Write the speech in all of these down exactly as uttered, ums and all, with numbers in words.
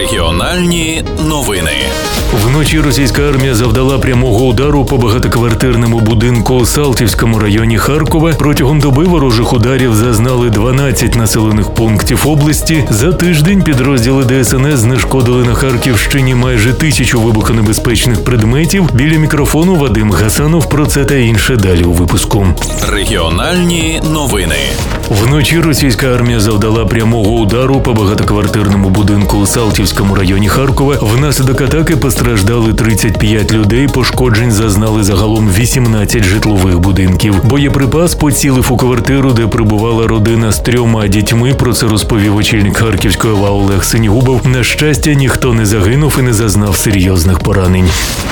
Регіональні новини. Вночі російська армія завдала прямого удару по багатоквартирному будинку у Салтівському районі Харкова. Протягом доби ворожих ударів зазнали дванадцять населених пунктів області. За тиждень підрозділи Де Ес Ен Ес знешкодили на Харківщині майже тисячу вибухонебезпечних предметів. Біля мікрофону Вадим Гасанов. Про це та інше далі у випуску. Регіональні новини. Вночі російська армія завдала прямого удару по багатоквартирному будинку у Салтівському районі Харкова. Внаслідок атаки постраждали тридцять п'ять людей, пошкоджень зазнали загалом вісімнадцять житлових будинків. Боєприпас поцілив у квартиру, де прибувала родина з трьома дітьми. Про це розповів очільник Харківської ОВА Олег Синігубов. На щастя, ніхто не загинув і не зазнав серйозних поранень.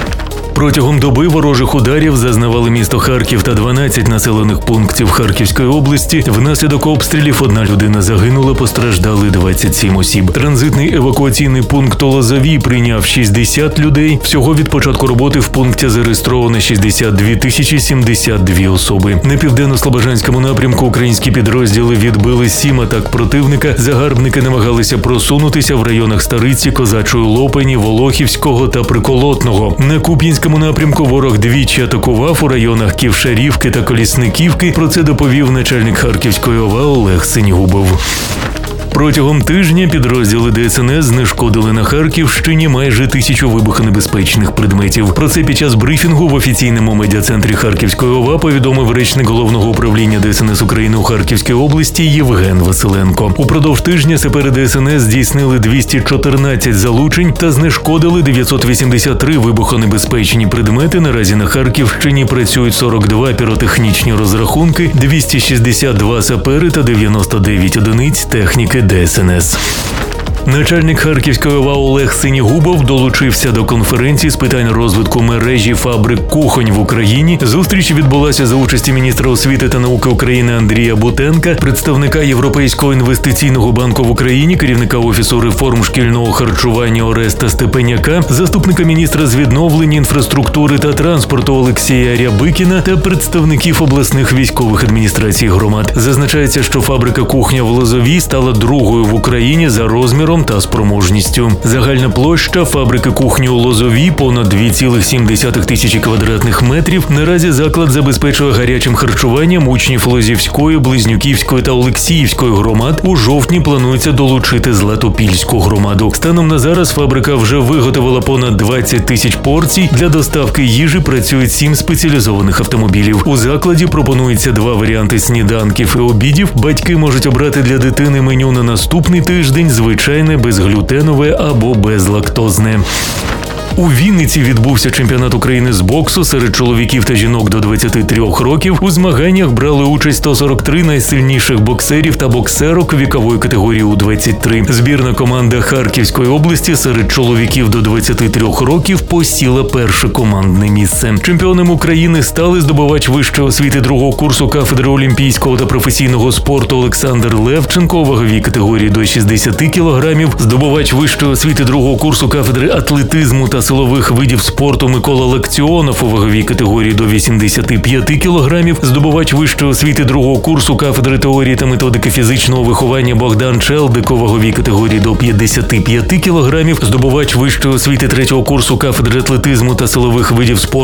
Протягом доби ворожих ударів зазнавали місто Харків та дванадцять населених пунктів Харківської області. Внаслідок обстрілів одна людина загинула, постраждали двадцять сім осіб. Транзитний евакуаційний пункт у Лозовій прийняв шістдесят людей. Всього від початку роботи в пункті зареєстровано шістдесят дві тисячі сімдесят дві особи. На південно-слобожанському напрямку українські підрозділи відбили сім атак противника. Загарбники намагалися просунутися в районах Стариці, Козачої Лопані, Волохівського та Приколотного. На Куп'янському напрямку ворог двічі атакував у районах Ківшарівки та Колісниківки. Про це доповів начальник Харківської ОВА Олег Синігубов. Протягом тижня підрозділи Де Ес Ен Ес знешкодили на Харківщині майже тисячу вибухонебезпечних предметів. Про це під час брифінгу в офіційному медіа-центрі Харківської ОВА повідомив речник Головного управління Де Ес Ен Ес України у Харківській області Євген Василенко. Упродовж тижня сапери Де Ес Ен Ес здійснили двісті чотирнадцять залучень та знешкодили дев'ятсот вісімдесят три вибухонебезпечні предмети. Наразі на Харківщині працюють сорок два піротехнічні розрахунки, двісті шістдесят два сапери та дев'яносто дев'ять одиниць техніки Де Ес Ен Ес. Начальник Харківської ОВА Олег Синігубов долучився до конференції з питань розвитку мережі фабрик кухонь в Україні. Зустріч відбулася за участі міністра освіти та науки України Андрія Бутенка, представника Європейського інвестиційного банку в Україні, керівника Офісу реформ шкільного харчування Ореста Степеняка, заступника міністра з відновлення інфраструктури та транспорту Олексія Рябикіна та представників обласних військових адміністрацій громад. Зазначається, що фабрика кухня в Лозовій стала другою в Україні за розміром та спроможністю. Загальна площа фабрики кухні у Лозовій понад дві цілих сім десятих тисячі квадратних метрів. Наразі заклад забезпечує гарячим харчуванням учнів Лозівської, Близнюківської та Олексіївської громад. У жовтні планується долучити Златопільську громаду. Станом на зараз фабрика вже виготовила понад двадцять тисяч порцій. Для доставки їжі працюють сім спеціалізованих автомобілів. У закладі пропонується два варіанти сніданків і обідів. Батьки можуть обрати для дитини меню на наступний тиждень, звичайне, безглютенове або безлактозне. У Вінниці відбувся чемпіонат України з боксу серед чоловіків та жінок до двадцяти трьох років. У змаганнях брали участь сто сорок три найсильніших боксерів та боксерок вікової категорії У двадцять три. Збірна команда Харківської області серед чоловіків до двадцяти трьох років посіла перше командне місце. Чемпіоном України стали здобувач вищої освіти другого курсу кафедри олімпійського та професійного спорту Олександр Левченко у ваговій категорії до шістдесяти кілограмів, здобувач вищої освіти другого курсу кафедри атлетизму та силових видів спорту Микола Лактіонов у ваговій категорії до вісімдесяти п'яти кілограмів, здобувач вищої освіти другого курсу кафедри теорії та методики фізичного виховання Богдан Челдик у ваговій категорії до п'ятдесяти п'яти кілограмів, здобувач вищої освіти третього курсу кафедри атлетизму та силових видів спорту